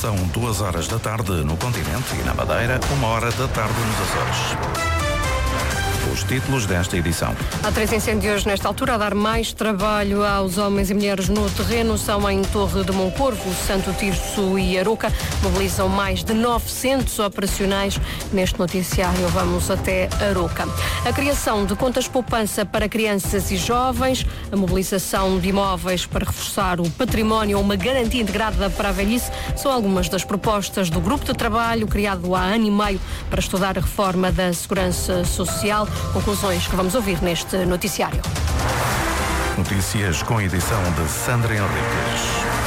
São 2h da tarde no continente e na Madeira, 1h da tarde nos Açores. Os títulos desta edição. Há 3 incêndios nesta altura a dar mais trabalho aos homens e mulheres no terreno. São em Torre de Moncorvo, Santo Tirso e Aroca. Mobilizam mais de 900 operacionais. Neste noticiário vamos até Aroca. A criação de contas poupança para crianças e jovens, a mobilização de imóveis para reforçar o património ou uma garantia integrada para a velhice são algumas das propostas do grupo de trabalho criado há ano e meio para estudar a reforma da Segurança Social. Conclusões que vamos ouvir neste noticiário. Notícias com edição de Sandra Henriques.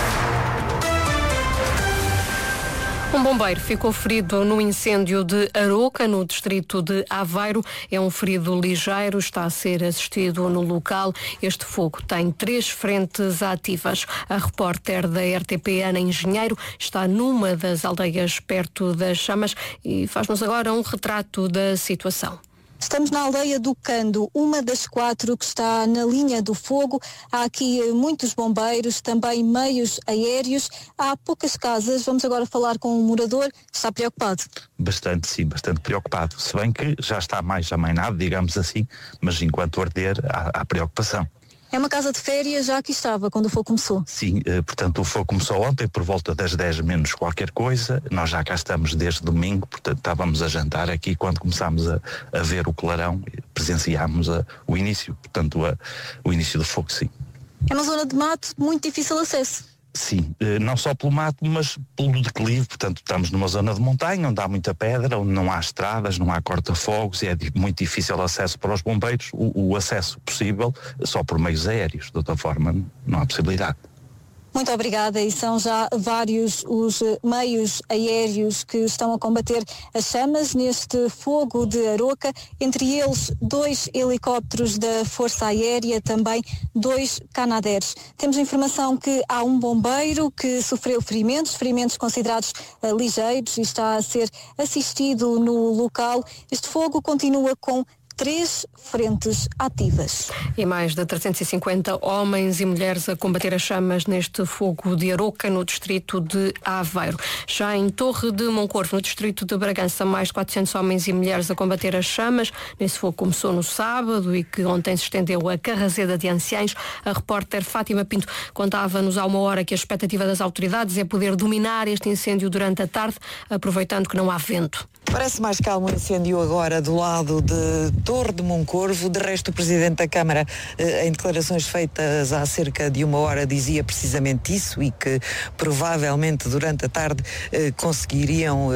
Um bombeiro ficou ferido no incêndio de Aroca, no distrito de Aveiro. É um ferido ligeiro, está a ser assistido no local. Este fogo tem 3 frentes ativas. A repórter da RTP, Ana Engenheiro, está numa das aldeias perto das chamas e faz-nos agora um retrato da situação. Estamos na aldeia do Cando, uma das 4 que está na linha do fogo. Há aqui muitos bombeiros, também meios aéreos. Há poucas casas. Vamos agora falar com um morador. Está preocupado? Bastante, sim, bastante preocupado. Se bem que já está mais amainado, digamos assim, mas enquanto arder há preocupação. É uma casa de férias, já aqui estava quando o fogo começou? Sim, portanto o fogo começou ontem por volta das 10 menos qualquer coisa. Nós já cá estamos desde domingo, portanto estávamos a jantar aqui quando começámos a ver o clarão, presenciámos o início, portanto o início do fogo, sim. É uma zona de mato, muito difícil acesso. Sim, não só pelo mato, mas pelo declive, portanto estamos numa zona de montanha onde há muita pedra, onde não há estradas, não há corta-fogos e é muito difícil acesso para os bombeiros, o acesso possível só por meios aéreos, de outra forma não há possibilidade. Muito obrigada, e são já vários os meios aéreos que estão a combater as chamas neste fogo de Aroca, entre eles 2 helicópteros da Força Aérea, também 2 Canadairs. Temos a informação que há um bombeiro que sofreu ferimentos considerados ligeiros e está a ser assistido no local. Este fogo continua com 3 frentes ativas. E mais de 350 homens e mulheres a combater as chamas neste fogo de Aroca, no distrito de Aveiro. Já em Torre de Moncorvo, no distrito de Bragança, mais de 400 homens e mulheres a combater as chamas. Nesse fogo começou no sábado e que ontem se estendeu a Carrazeda de Anciães. A repórter Fátima Pinto contava-nos há uma hora que a expectativa das autoridades é poder dominar este incêndio durante a tarde, aproveitando que não há vento. Parece mais calmo o incêndio agora do lado de Torre de Moncorvo. De resto, o Presidente da Câmara, em declarações feitas há cerca de uma hora, dizia precisamente isso e que provavelmente durante a tarde conseguiriam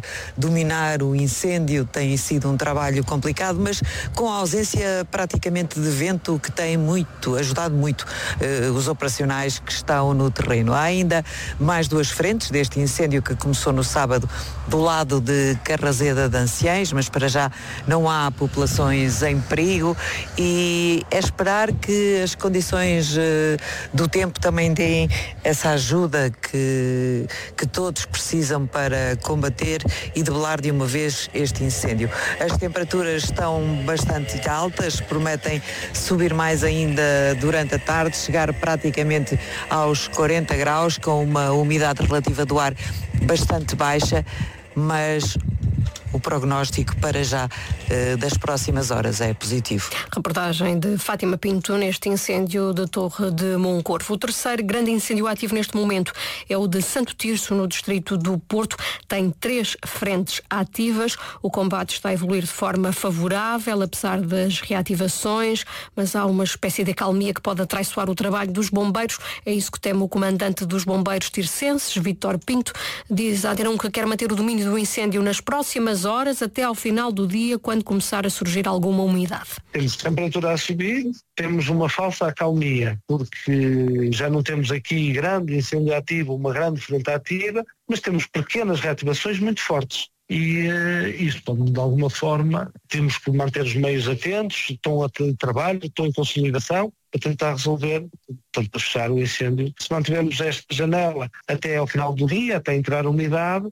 dominar o incêndio. Tem sido um trabalho complicado, mas com a ausência praticamente de vento, que tem ajudado muito os operacionais que estão no terreno. Há ainda mais 2 frentes deste incêndio que começou no sábado do lado de Carrazeda de Anciães, mas para já não há populações em perigo e é esperar que as condições do tempo também deem essa ajuda que todos precisam para combater e debelar de uma vez este incêndio. As temperaturas estão bastante altas, prometem subir mais ainda durante a tarde, chegar praticamente aos 40 graus, com uma umidade relativa do ar bastante baixa, mas o prognóstico para já das próximas horas é positivo. Reportagem de Fátima Pinto neste incêndio de Torre de Moncorvo. O terceiro grande incêndio ativo neste momento é o de Santo Tirso, no distrito do Porto. Tem 3 frentes ativas. O combate está a evoluir de forma favorável, apesar das reativações, mas há uma espécie de acalmia que pode atraiçoar o trabalho dos bombeiros. É isso que teme o comandante dos bombeiros tircenses, Vítor Pinto. Diz à Antena 1 que quer manter o domínio do incêndio nas próximas horas, até ao final do dia, quando começar a surgir alguma umidade. Temos temperatura a subir, temos uma falsa acalmia, porque já não temos aqui grande incêndio ativo, uma grande frente ativa, mas temos pequenas reativações muito fortes. E isto, de alguma forma, temos que manter os meios atentos, estão a trabalho, estão em consolidação, para tentar resolver, para fechar o incêndio. Se mantivermos esta janela até ao final do dia, até entrar a umidade,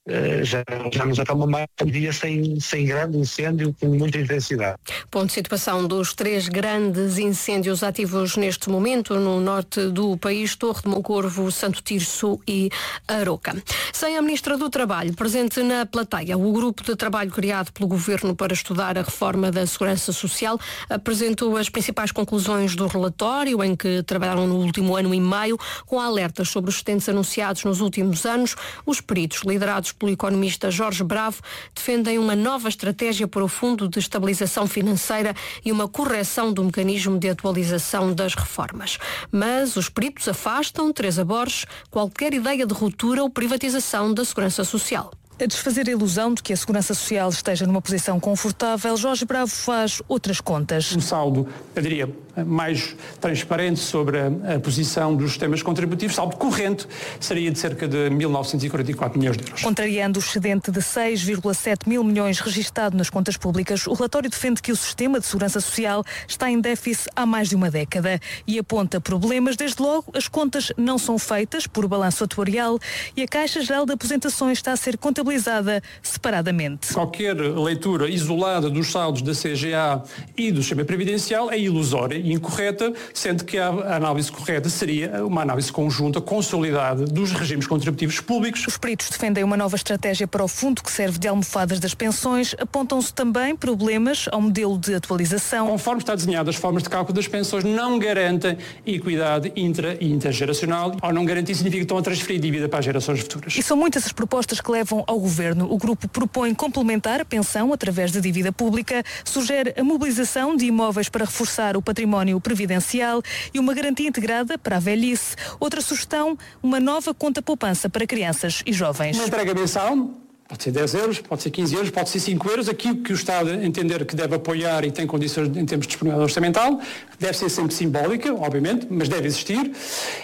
já nos acalma mais um dia sem grande incêndio, com muita intensidade. Ponto de situação dos 3 grandes incêndios ativos neste momento no norte do país: Torre de Moncorvo, Santo Tirso e Aroca. Sem a Ministra do Trabalho presente na plateia, o grupo de trabalho criado pelo Governo para estudar a reforma da Segurança Social apresentou as principais conclusões do relatório, em que trabalharam no último ano e meio, com alertas sobre os excedentes anunciados nos últimos anos. Os peritos, liderados pelo economista Jorge Bravo, defendem uma nova estratégia para o Fundo de Estabilização Financeira e uma correção do mecanismo de atualização das reformas. Mas os peritos afastam, Teresa Borges, qualquer ideia de ruptura ou privatização da Segurança Social. A desfazer a ilusão de que a Segurança Social esteja numa posição confortável, Jorge Bravo faz outras contas. Um saldo, eu diria, mais transparente sobre a posição dos sistemas contributivos, saldo corrente, seria de cerca de 1.944 milhões de euros. Contrariando o excedente de 6,7 mil milhões registado nas contas públicas, o relatório defende que o sistema de Segurança Social está em déficit há mais de uma década e aponta problemas. Desde logo, as contas não são feitas por balanço atuarial e a Caixa Geral de Aposentações está a ser contabilizada separadamente. Qualquer leitura isolada dos saldos da CGA e do sistema previdencial é ilusória e incorreta, sendo que a análise correta seria uma análise conjunta, consolidada dos regimes contributivos públicos. Os peritos defendem uma nova estratégia para o fundo que serve de almofadas das pensões. Apontam-se também problemas ao modelo de atualização. Conforme está desenhado, as formas de cálculo das pensões não garantem equidade intra e intergeracional. Ao não garantir, significa que estão a transferir dívida para as gerações futuras. E são muitas as propostas que levam ao Governo. O grupo propõe complementar a pensão através de dívida pública, sugere a mobilização de imóveis para reforçar o património previdencial e uma garantia integrada para a velhice. Outra sugestão, uma nova conta poupança para crianças e jovens. Uma entrega mensal. Pode ser 10 euros, pode ser 15 euros, pode ser 5 euros, aquilo que o Estado entender que deve apoiar e tem condições em termos de disponibilidade orçamental, deve ser sempre simbólica, obviamente, mas deve existir.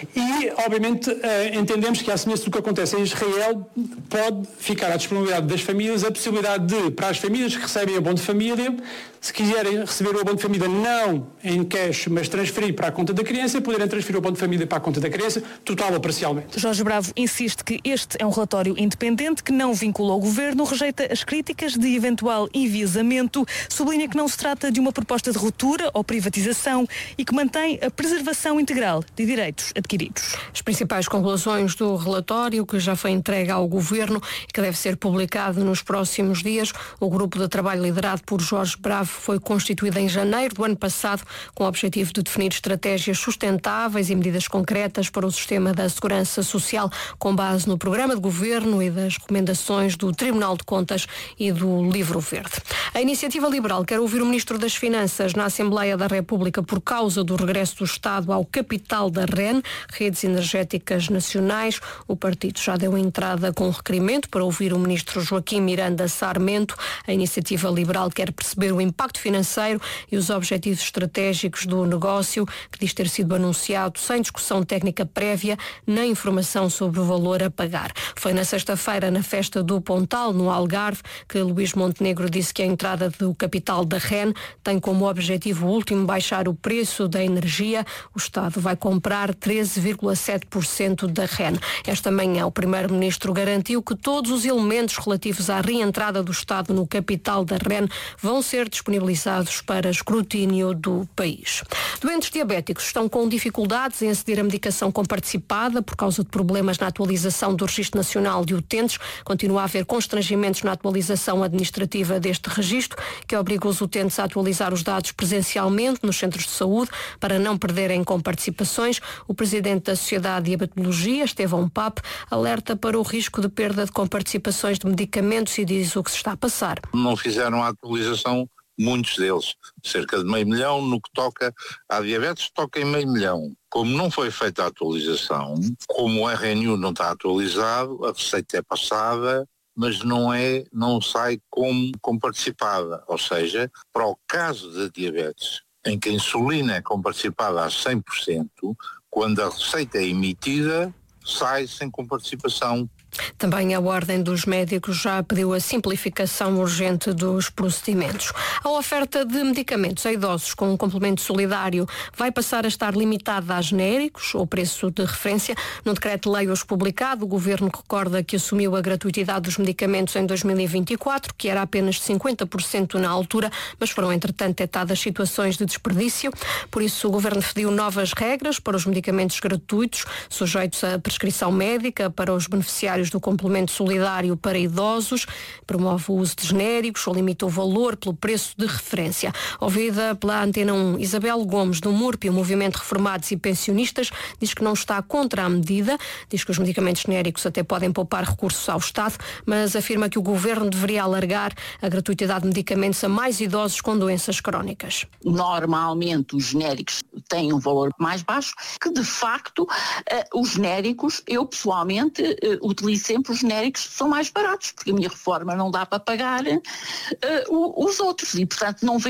E, obviamente, entendemos que, à semelhança do que acontece em Israel, pode ficar à disponibilidade das famílias a possibilidade de, para as famílias que recebem abono de família, se quiserem receber o abono de família não em cash, mas transferir para a conta da criança, poderem transferir o abono de família para a conta da criança, total ou parcialmente. Jorge Bravo insiste que este é um relatório independente que não vincula o Governo, rejeita as críticas de eventual enviesamento, sublinha que não se trata de uma proposta de ruptura ou privatização e que mantém a preservação integral de direitos adquiridos. As principais conclusões do relatório, que já foi entregue ao Governo e que deve ser publicado nos próximos dias. O grupo de trabalho liderado por Jorge Bravo foi constituído em janeiro do ano passado com o objetivo de definir estratégias sustentáveis e medidas concretas para o sistema da Segurança Social com base no programa de Governo e das recomendações do Tribunal de Contas e do Livro Verde. A Iniciativa Liberal quer ouvir o Ministro das Finanças na Assembleia da República por causa do regresso do Estado ao capital da REN, Redes Energéticas Nacionais. O partido já deu entrada com um requerimento para ouvir o Ministro Joaquim Miranda Sarmento. A Iniciativa Liberal quer perceber o impacto financeiro e os objetivos estratégicos do negócio, que diz ter sido anunciado sem discussão técnica prévia nem informação sobre o valor a pagar. Foi na sexta-feira, na festa do Pontal, no Algarve, que Luís Montenegro disse que a entrada do capital da REN tem como objetivo último baixar o preço da energia. O Estado vai comprar 13,7% da REN. Esta manhã, o Primeiro-Ministro garantiu que todos os elementos relativos à reentrada do Estado no capital da REN vão ser disponibilizados para escrutínio do país. Doentes diabéticos estão com dificuldades em aceder à medicação comparticipada por causa de problemas na atualização do Registro Nacional de Utentes. Continua a haver constrangimentos na atualização administrativa deste registro, que obriga os utentes a atualizar os dados presencialmente nos centros de saúde para não perderem comparticipações. O presidente da Sociedade de Diabetologia, Estevão Pape, alerta para o risco de perda de comparticipações de medicamentos e diz o que se está a passar. Não fizeram a atualização, muitos deles, cerca de 500 mil, no que toca à diabetes, toca em 500 mil. Como não foi feita a atualização, como o RNU não está atualizado, a receita é passada, mas não sai como participada. Ou seja, para o caso da diabetes, em que a insulina é comparticipada a 100%, quando a receita é emitida, sai sem comparticipação. Também a Ordem dos Médicos já pediu a simplificação urgente dos procedimentos. A oferta de medicamentos a idosos com um complemento solidário vai passar a estar limitada a genéricos ou preço de referência. No decreto-lei hoje publicado, o Governo recorda que assumiu a gratuitidade dos medicamentos em 2024, que era apenas de 50% na altura, mas foram entretanto detectadas situações de desperdício. Por isso, o Governo definiu novas regras para os medicamentos gratuitos, sujeitos à prescrição médica para os beneficiários do complemento solidário para idosos, promove o uso de genéricos ou limita o valor pelo preço de referência. Ouvida pela Antena 1, Isabel Gomes, do MURP, o Movimento Reformados e Pensionistas, diz que não está contra a medida, diz que os medicamentos genéricos até podem poupar recursos ao Estado, mas afirma que o Governo deveria alargar a gratuitidade de medicamentos a mais idosos com doenças crónicas. Normalmente os genéricos têm um valor mais baixo, que de facto os genéricos, eu pessoalmente utilizo sempre os genéricos que são mais baratos, porque a minha reforma não dá para pagar os outros e, portanto, não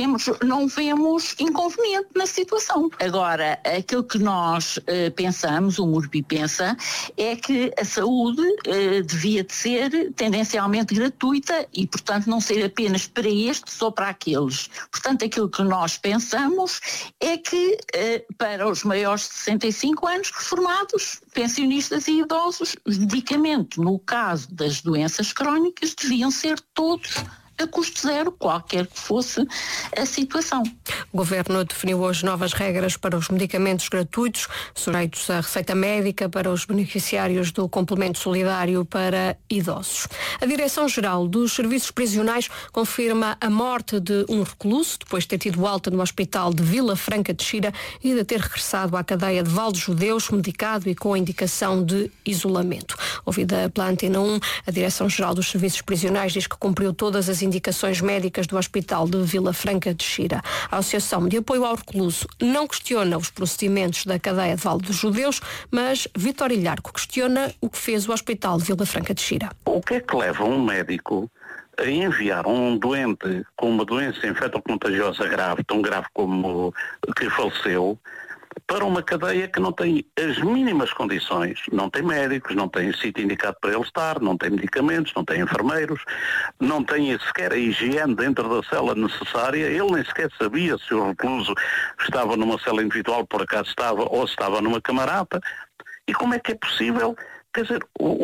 vemos inconveniente na situação. Agora, aquilo que nós pensamos, o MURPI pensa, é que a saúde devia de ser tendencialmente gratuita e, portanto, não ser apenas para estes ou para aqueles. Portanto, aquilo que nós pensamos é que para os maiores de 65 anos, reformados, pensionistas e idosos, os medicamentos, no caso das doenças crónicas, deviam ser todos a custo zero, qualquer que fosse a situação. O Governo definiu hoje novas regras para os medicamentos gratuitos, sujeitos à receita médica para os beneficiários do complemento solidário para idosos. A Direção-Geral dos Serviços Prisionais confirma a morte de um recluso, depois de ter tido alta no hospital de Vila Franca de Xira e de ter regressado à cadeia de Val de Judeus, medicado e com indicação de isolamento. Ouvida pela Antena 1, a Direção-Geral dos Serviços Prisionais diz que cumpriu todas as indicações médicas do Hospital de Vila Franca de Xira. A Associação de Apoio ao Recluso não questiona os procedimentos da cadeia de Val dos Judeus, mas Vítor Ilharco questiona o que fez o Hospital de Vila Franca de Xira. O que é que leva um médico a enviar um doente com uma doença infectocontagiosa grave, tão grave como que faleceu, para uma cadeia que não tem as mínimas condições, não tem médicos, não tem sítio indicado para ele estar, não tem medicamentos, não tem enfermeiros, não tem sequer a higiene dentro da cela necessária, ele nem sequer sabia se o recluso estava numa cela individual, por acaso estava, ou se estava numa camarata. E como é que é possível? Quer dizer,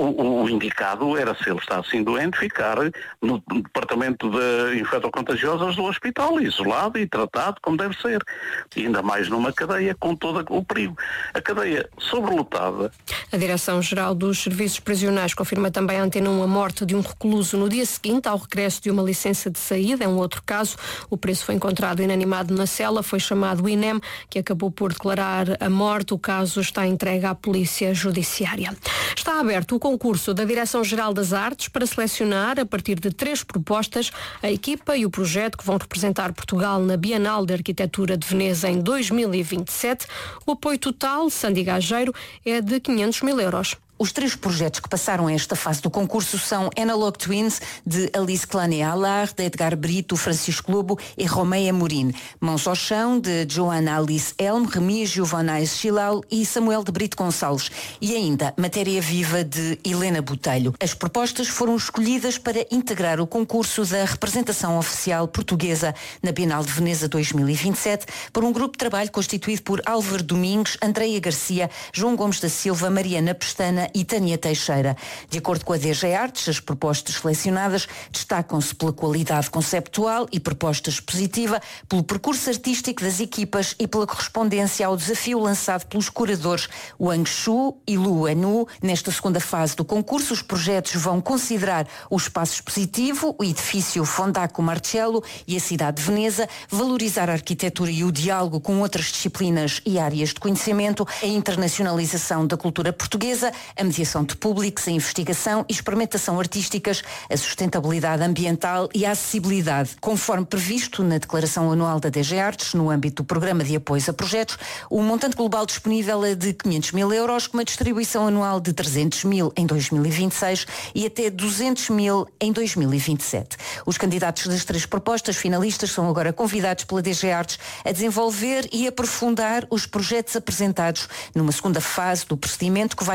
o indicado era, se ele está assim doente, ficar no departamento de infectocontagiosas do hospital, isolado e tratado como deve ser. E ainda mais numa cadeia com todo o perigo. A cadeia sobrelotada. A Direção-Geral dos Serviços Prisionais confirma também à Antena 1 a morte de um recluso no dia seguinte ao regresso de uma licença de saída. É um outro caso. O preso foi encontrado inanimado na cela, foi chamado o INEM, que acabou por declarar a morte. O caso está entregue à Polícia Judiciária. Está aberto o concurso da Direção-Geral das Artes para selecionar, a partir de 3 propostas, a equipa e o projeto que vão representar Portugal na Bienal de Arquitetura de Veneza em 2027. O apoio total, Sandy Gageiro, é de 500 mil euros. Os 3 projetos que passaram a esta fase do concurso são Analog Twins, de Alice Clané-Allard, de Edgar Brito, Francisco Lobo e Romeia Morim. Mãos ao Chão, de Joana Alice Elm, Remígio Vanais Chilal e Samuel de Brito Gonçalves. E ainda Matéria Viva, de Helena Botelho. As propostas foram escolhidas para integrar o concurso da representação oficial portuguesa na Bienal de Veneza 2027 por um grupo de trabalho constituído por Álvaro Domingos, Andreia Garcia, João Gomes da Silva, Mariana Pestana e Tânia Teixeira. De acordo com a DG Artes, as propostas selecionadas destacam-se pela qualidade conceptual e proposta expositiva, pelo percurso artístico das equipas e pela correspondência ao desafio lançado pelos curadores Wang Shu e Lu Anu. Nesta segunda fase do concurso, os projetos vão considerar o espaço expositivo, o edifício Fondaco Marcello e a cidade de Veneza, valorizar a arquitetura e o diálogo com outras disciplinas e áreas de conhecimento, a internacionalização da cultura portuguesa, a mediação de públicos, a investigação e experimentação artísticas, a sustentabilidade ambiental e a acessibilidade. Conforme previsto na Declaração Anual da DG Artes, no âmbito do Programa de Apoios a Projetos, o montante global disponível é de 500 mil euros, com uma distribuição anual de 300 mil em 2026 e até 200 mil em 2027. Os candidatos das 3 propostas finalistas são agora convidados pela DG Artes a desenvolver e aprofundar os projetos apresentados numa segunda fase do procedimento que vai culminar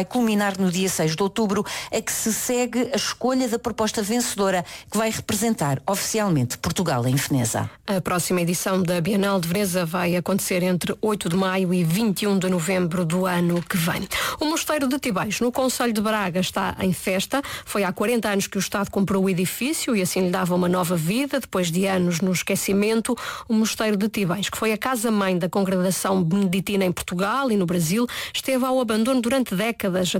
terminar no dia 6 de outubro, a que se segue a escolha da proposta vencedora, que vai representar oficialmente Portugal em Veneza. A próxima edição da Bienal de Veneza vai acontecer entre 8 de maio e 21 de novembro do ano que vem. O Mosteiro de Tibais, no concelho de Braga, está em festa. Foi há 40 anos que o Estado comprou o edifício e assim lhe dava uma nova vida, depois de anos no esquecimento. O Mosteiro de Tibais, que foi a casa-mãe da congregação beneditina em Portugal e no Brasil, esteve ao abandono durante décadas.